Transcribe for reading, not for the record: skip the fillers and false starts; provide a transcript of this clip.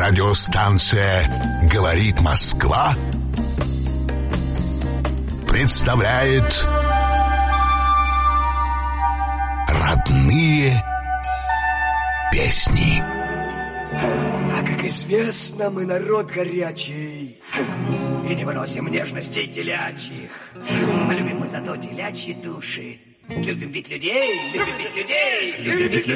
Радиостанция «Говорит Москва» представляет «Родные песни». А как известно, мы народ горячий и не выносим нежностей телячьих. Любим мы зато телячьи души. Любим бить людей, любим бить людей, любим бить людей.